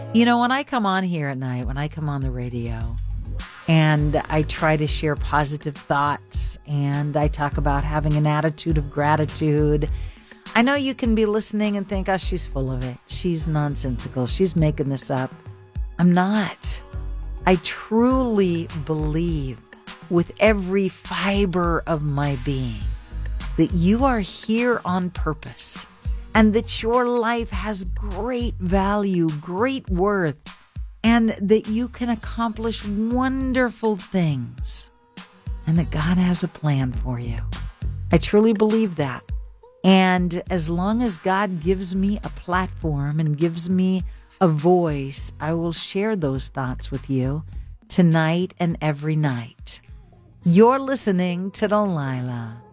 You know, when I come on here at night, when I come on the radio, and I try to share positive thoughts, and I talk about having an attitude of gratitude, I know you can be listening and think, oh, she's full of it. She's nonsensical. She's making this up. I'm not. I truly believe with every fiber of my being that you are here on purpose and that your life has great value, great worth, and that you can accomplish wonderful things and that God has a plan for you. I truly believe that. And as long as God gives me a platform and gives me a voice, I will share those thoughts with you tonight and every night. You're listening to Delilah.